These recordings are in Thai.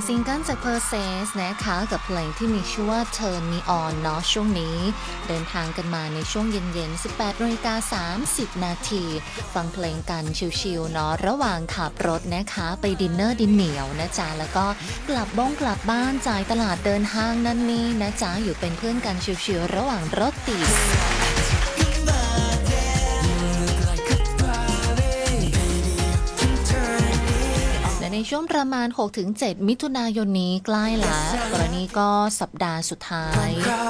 ซิงเกิลจาก Perses นะคะกับเพลงที่มีชื่อว่า Turn Me On เนาะช่วงนี้เดินทางกันมาในช่วงเย็นๆ 18:30 นาทีฟังเพลงกันชิลๆเนาะระหว่างขับรถนะคะไปดินเนอร์ดินเหนียวนะจ๊ะแล้วก็กลับบ้านจ่ายตลาดเดินห้างนั่นนี่นะจ๊ะอยู่เป็นเพื่อนกันชิลๆระหว่างรถติดในช่วงประมาณ 6-7 มิถุนายนนี้ใกล้ละกรณีก็สัปดาห์สุดท้าย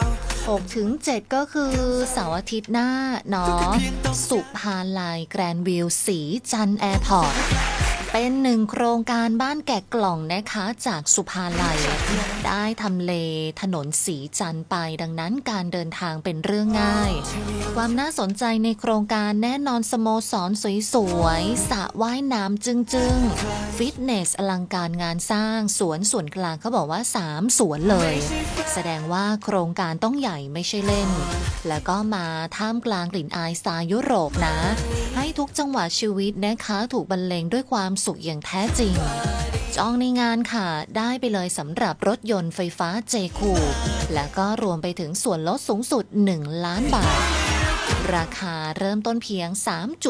6-7 ก็คือเสาร์อาทิตย์หน้าเนาะสุภาลัยแกรนด์วิวสีจันทร์แอร์พอร์ตเป็นหนึ่งโครงการบ้านแกะกล่องนะคะจากสุภาลัยได้ทำเลถนนสีจันทร์ไปดังนั้นการเดินทางเป็นเรื่องง่ายความน่าสนใจในโครงการแน่นอนสโมสรสวยๆสระว่ายน้ำจึ้งๆฟิตเนสอลังการงานสร้างสวนส่วนกลางเขาบอกว่า3สวนเลยแสดงว่าโครงการต้องใหญ่ไม่ใช่เล่นแล้วก็มาท่ามกลางกลิ่นอายสไตล์ยุโรปนะให้ทุกจังหวะชีวิตนะคะถูกบรรเลงด้วยความสุขอย่างแท้จริงจองในงานค่ะได้ไปเลยสำหรับรถยนต์ไฟฟ้า J-Coupe แล้วก็รวมไปถึงส่วนลดสูงสุด1 ล้านบาทราคาเริ่มต้นเพียง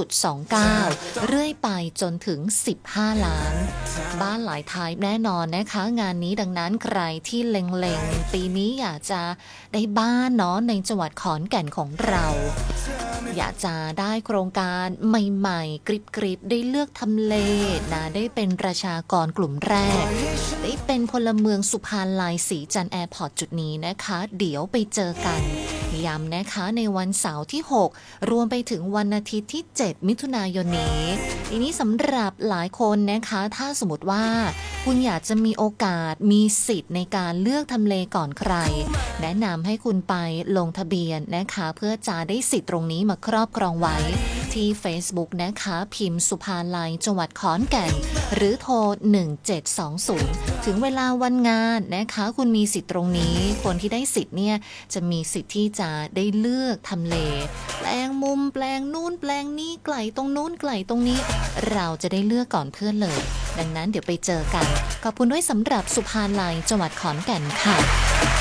3.29 เรื่อยไปจนถึง15 ล้านบ้านหลายไทป์แน่นอนนะคะงานนี้ดังนั้นใครที่เล็งๆปีนี้อยากจะได้บ้านเนาะในจังหวัดขอนแก่นของเราอยากจะได้โครงการใหม่ๆกริบๆได้เลือกทำเลนะได้เป็นประชากรกลุ่มแรกได้เป็นพลเมืองสุภาลัยสีจันทร์แอร์พอร์ตจุดนี้นะคะเดี๋ยวไปเจอกันย้ำนะคะในวันเสาร์ที่6รวมไปถึงวันอาทิตย์ที่7 มิถุนายนนี้ทีนี้สำหรับหลายคนนะคะถ้าสมมติว่าคุณอยากจะมีโอกาสมีสิทธิ์ในการเลือกทำเลก่อนใครแนะนำให้คุณไปลงทะเบียนนะคะเพื่อจะได้สิทธิ์ตรงนี้มาครอบครองไว้ที่ Facebook นะคะพิมพ์สุภาลัยจังหวัดขอนแก่นหรือโทร1720ถึงเวลาวันงานนะคะคุณมีสิทธิ์ตรงนี้คนที่ได้สิทธิ์เนี่ยจะมีสิทธิ์ที่จะได้เลือกทำเลแปลงมุมแปลงนู่นแปลงนี้ไกลตรงนู้นไกลตรงนี้เราจะได้เลือกก่อนเพื่อนเลยดังนั้นเดี๋ยวไปเจอกันขอบคุณด้วยสำหรับสุภาลัยจังหวัดขอนแก่นค่ะ